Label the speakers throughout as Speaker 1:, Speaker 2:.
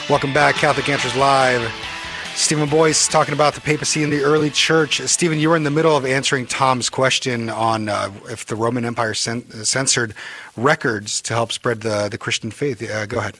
Speaker 1: Welcome back, Catholic Answers Live. Stephen Boyce talking about the papacy in the early church. Stephen, you were in the middle of answering Tom's question on if the Roman Empire censored records to help spread the Christian faith. Go ahead.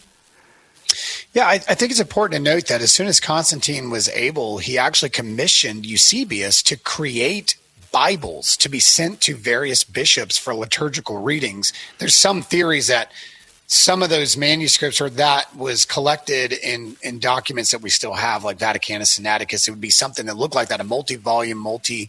Speaker 2: Yeah, I think it's important to note that as soon as Constantine was able, he actually commissioned Eusebius to create Bibles to be sent to various bishops for liturgical readings. There's some theories that some of those manuscripts or that was collected in documents that we still have, like Vaticanus Sinaiticus. It would be something that looked like that, a multi-volume,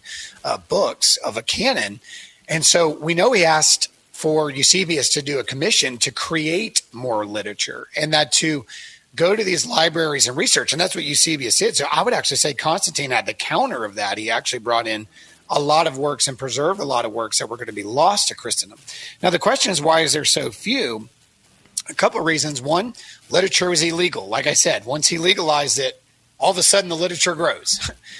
Speaker 2: books of a canon. And so we know he asked for Eusebius to do a commission to create more literature and that to go to these libraries and research. And that's what Eusebius did. So I would actually say Constantine at the counter of that, he actually brought in a lot of works and preserved a lot of works that were going to be lost to Christendom. Now, the question is, why is there so few? A couple of reasons. One, literature was illegal. Like I said, once he legalized it, all of a sudden the literature grows.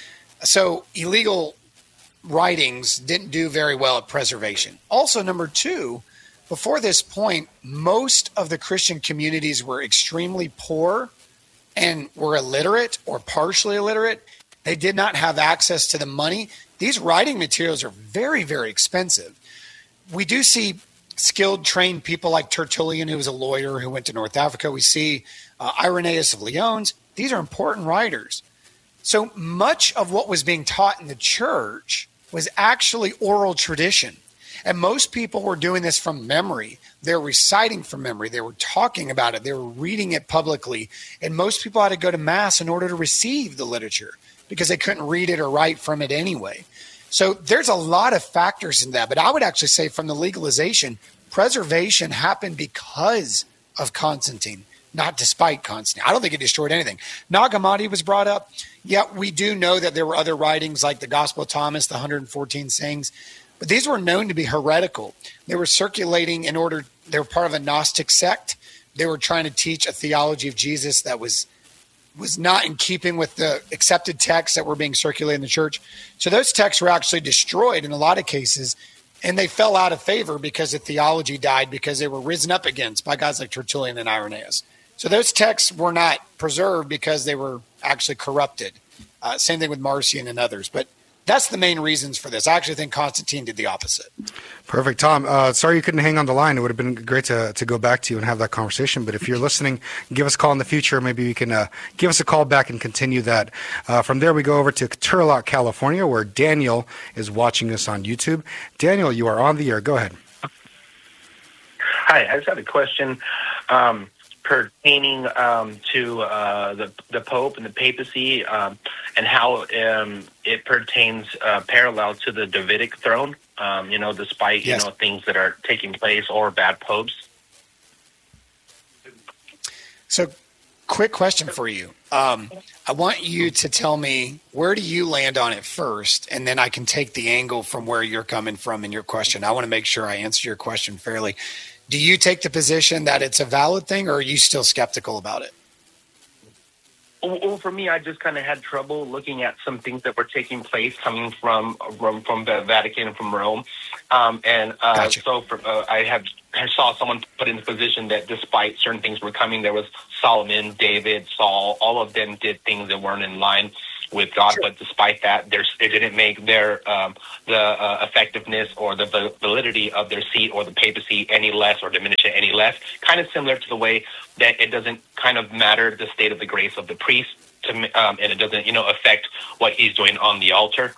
Speaker 2: So illegal writings didn't do very well at preservation. Also, number two, before this point, most of the Christian communities were extremely poor and were illiterate or partially illiterate. They did not have access to the money. These writing materials are very, very expensive. We do see skilled, trained people like Tertullian, who was a lawyer who went to North Africa. We see Irenaeus of Lyons. These are important writers. So much of what was being taught in the church was actually oral tradition. And most people were doing this from memory. They're reciting from memory. They were talking about it. They were reading it publicly. And most people had to go to Mass in order to receive the literature because they couldn't read it or write from it anyway. So there's a lot of factors in that. But I would actually say from the legalization, preservation happened because of Constantine, not despite Constantine. I don't think it destroyed anything. Nag Hammadi was brought up. Yeah, we do know that there were other writings like the Gospel of Thomas, the 114 sayings, but these were known to be heretical. They were circulating they were part of a Gnostic sect. They were trying to teach a theology of Jesus that was not in keeping with the accepted texts that were being circulated in the church. So those texts were actually destroyed in a lot of cases, and they fell out of favor because the theology died because they were risen up against by guys like Tertullian and Irenaeus. So those texts were not preserved because they were actually corrupted. Same thing with Marcion and others. But that's the main reasons for this. I actually think Constantine did the opposite.
Speaker 1: Perfect. Tom, sorry you couldn't hang on the line. It would have been great to go back to you and have that conversation. But if you're listening, give us a call in the future. Maybe you can give us a call back and continue that. From there, we go over to Turlock, California, where Daniel is watching us on YouTube. Daniel, you are on the air. Go ahead.
Speaker 3: Hi, I just had a question pertaining to the Pope and the papacy and how it pertains parallel to the Davidic throne, despite,
Speaker 2: Yes.
Speaker 3: things that are taking place or bad popes.
Speaker 2: So quick question for you. I want you to tell me, where do you land on it first? And then I can take the angle from where you're coming from in your question. I want to make sure I answer your question fairly. Do you take the position that it's a valid thing, or are you still skeptical about it?
Speaker 3: Well, for me, I just kind of had trouble looking at some things that were taking place coming from the Vatican and from Rome.
Speaker 2: Gotcha.
Speaker 3: I saw someone put in the position that despite certain things were coming, there was Solomon, David, Saul, all of them did things that weren't in line with God,
Speaker 2: Sure.
Speaker 3: But despite that, it didn't make their the effectiveness or the validity of their seat or the papacy any less or diminish it any less. Kind of similar to the way that it doesn't kind of matter the state of the grace of the priest, and it doesn't affect what he's doing on the altar.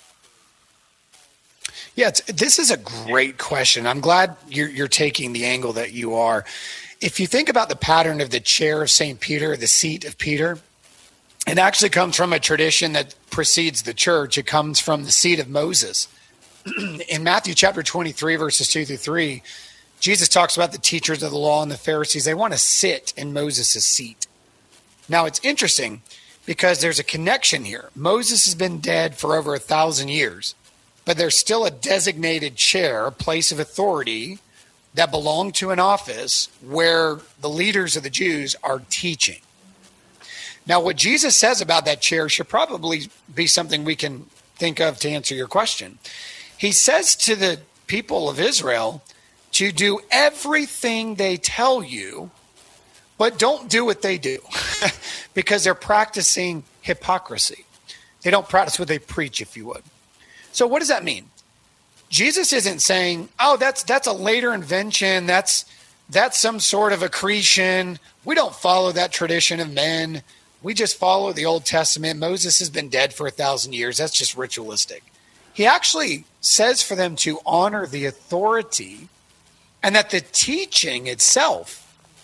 Speaker 2: Yeah, this is a great question. I'm glad you're taking the angle that you are. If you think about the pattern of the chair of St. Peter, the seat of Peter, it actually comes from a tradition that precedes the church. It comes from the seat of Moses. In Matthew chapter 23, verses 2 through 3, Jesus talks about the teachers of the law and the Pharisees. They want to sit in Moses' seat. Now, it's interesting because there's a connection here. Moses has been dead for over 1,000 years, but there's still a designated chair, a place of authority that belonged to an office where the leaders of the Jews are teaching. Now, what Jesus says about that chair should probably be something we can think of to answer your question. He says to the people of Israel to do everything they tell you, but don't do what they do because they're practicing hypocrisy. They don't practice what they preach, if you would. So what does that mean? Jesus isn't saying, oh, that's a later invention. That's some sort of accretion. We don't follow that tradition of men. We just follow the Old Testament. Moses has been dead for 1,000 years. That's just ritualistic. He actually says for them to honor the authority and that the teaching itself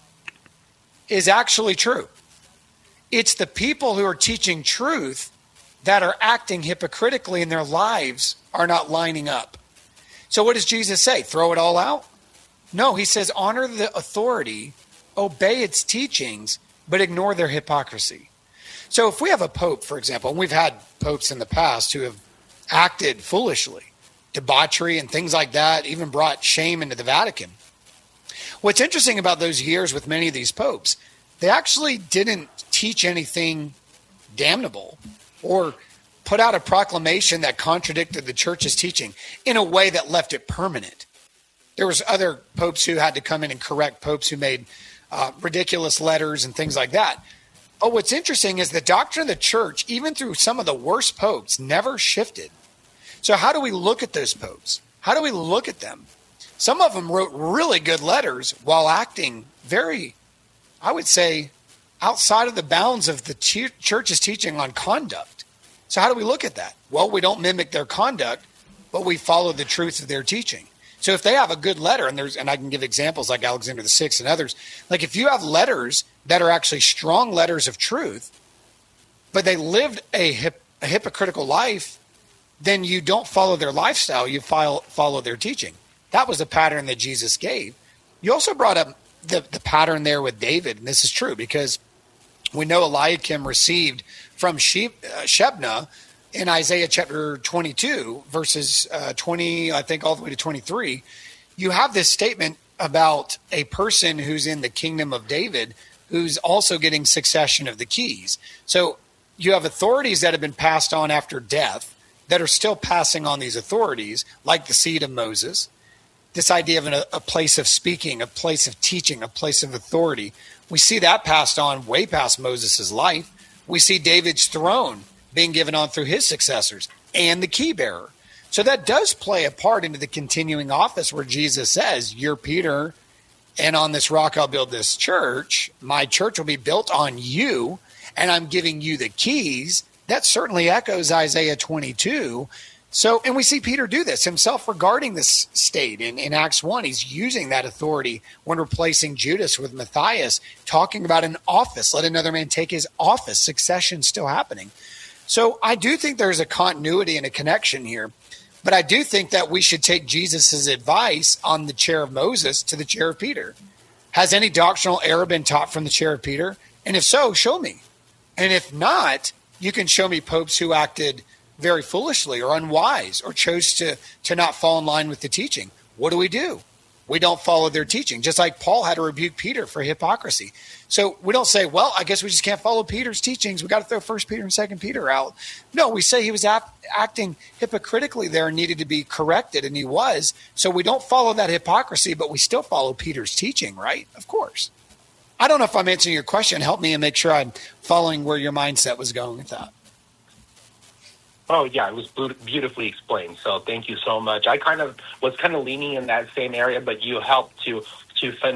Speaker 2: is actually true. It's the people who are teaching truth that are acting hypocritically and their lives are not lining up. So what does Jesus say? Throw it all out? No, he says honor the authority, obey its teachings, but ignore their hypocrisy. So if we have a pope, for example, and we've had popes in the past who have acted foolishly, debauchery and things like that, even brought shame into the Vatican. What's interesting about those years with many of these popes, they actually didn't teach anything damnable or put out a proclamation that contradicted the church's teaching in a way that left it permanent. There was other popes who had to come in and correct popes who made ridiculous letters and things like that. Oh, what's interesting is the doctrine of the church, even through some of the worst popes, never shifted. So how do we look at those popes? How do we look at them? Some of them wrote really good letters while acting very, I would say, outside of the bounds of the church's teaching on conduct. So how do we look at that? Well, we don't mimic their conduct, but we follow the truth of their teaching. So if they have a good letter, and I can give examples like Alexander VI and others, like if you have letters that are actually strong letters of truth, but they lived a hypocritical life, then you don't follow their lifestyle, you follow their teaching. That was the pattern that Jesus gave. You also brought up the pattern there with David, and this is true because we know Eliakim received from Shebna in Isaiah chapter 22, verses 20, I think all the way to 23. You have this statement about a person who's in the kingdom of David who's also getting succession of the keys. So you have authorities that have been passed on after death that are still passing on these authorities, like the seed of Moses. This idea of a place of speaking, a place of teaching, a place of authority. We see that passed on way past Moses' life. We see David's throne being given on through his successors and the key bearer. So that does play a part into the continuing office where Jesus says, you're Peter, and on this rock I'll build this church. My church will be built on you, and I'm giving you the keys. That certainly echoes Isaiah 22. So, and we see Peter do this himself regarding this state in Acts 1. He's using that authority when replacing Judas with Matthias, talking about an office. Let another man take his office. Succession still happening. So I do think there's a continuity and a connection here. But I do think that we should take Jesus' advice on the chair of Moses to the chair of Peter. Has any doctrinal error been taught from the chair of Peter? And if so, show me. And if not, you can show me popes who acted very foolishly or unwise or chose to not fall in line with the teaching. What do? We don't follow their teaching, just like Paul had to rebuke Peter for hypocrisy. So we don't say, well, I guess we just can't follow Peter's teachings. We got to throw 1 Peter and 2 Peter out. No, we say he was acting hypocritically there and needed to be corrected, and he was. So we don't follow that hypocrisy, but we still follow Peter's teaching, right? Of course. I don't know if I'm answering your question. Help me and make sure I'm following where your mindset was going with that.
Speaker 3: Oh, yeah, it was beautifully explained. So thank you so much. I was kind of leaning in that same area, but you helped to